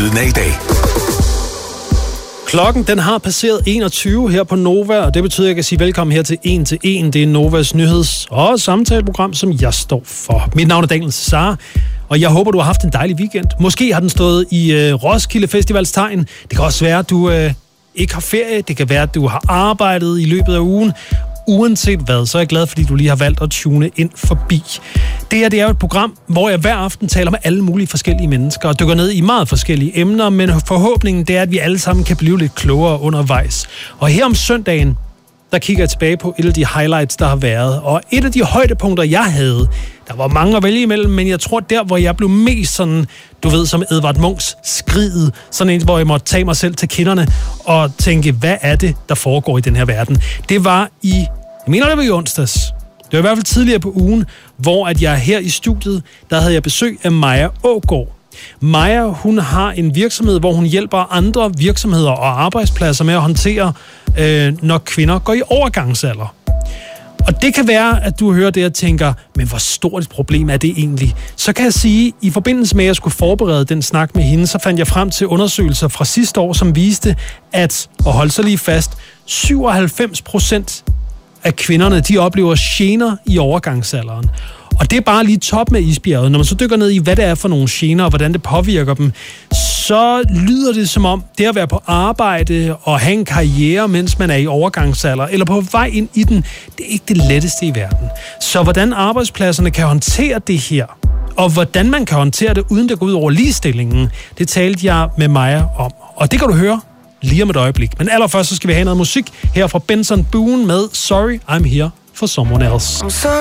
Lyden af i dag. Klokken den har passeret 21 her på Nova, og det betyder, at jeg kan sige velkommen her til 1 til 1. Det er Novas nyheds- og samtaleprogram, som jeg står for. Mit navn er Daniel Cesar, og jeg håber, du har haft en dejlig weekend. Måske har den stået i Roskilde Festivals tegn. Det kan også være, at du ikke har ferie. Det kan være, at du har arbejdet i løbet af ugen. Uanset hvad, så er jeg glad, fordi du lige har valgt at tune ind forbi. Det her, det er jo et program, hvor jeg hver aften taler med alle mulige forskellige mennesker og dykker ned i meget forskellige emner, men forhåbningen det er, at vi alle sammen kan blive lidt klogere undervejs. Og her om søndagen, der kigger jeg tilbage på et af de highlights, der har været. Og et af de højdepunkter, jeg havde, der var mange at vælge imellem, men jeg tror, der, hvor jeg blev mest sådan, du ved, som Edvard Munchs Skriget, sådan en, hvor jeg måtte tage mig selv til kinderne og tænke, hvad er det, der foregår i den her verden? Det var det var i onsdags. Det var i hvert fald tidligere på ugen, hvor at jeg her i studiet, der havde jeg besøg af Maja Aagaard. Maja, hun har en virksomhed, hvor hun hjælper andre virksomheder og arbejdspladser med at håndtere, når kvinder går i overgangsalder. Og det kan være, at du hører det og tænker, men hvor stort et problem er det egentlig? Så kan jeg sige, i forbindelse med, at jeg skulle forberede den snak med hende, så fandt jeg frem til undersøgelser fra sidste år, som viste, at, og hold så lige fast, 97% af kvinderne, de oplever gener i overgangsalderen. Og det er bare lige top med isbjerget. Når man så dykker ned i, hvad det er for nogle gener, og hvordan det påvirker dem, så lyder det som om, det at være på arbejde og have en karriere, mens man er i overgangsalder, eller på vej ind i den, det er ikke det letteste i verden. Så hvordan arbejdspladserne kan håndtere det her, og hvordan man kan håndtere det, uden det går ud over ligestillingen, det talte jeg med Maja om. Og det kan du høre lige om et øjeblik. Men allerførst så skal vi have noget musik her fra Benson Boone med Sorry, I'm Here for Someone Else.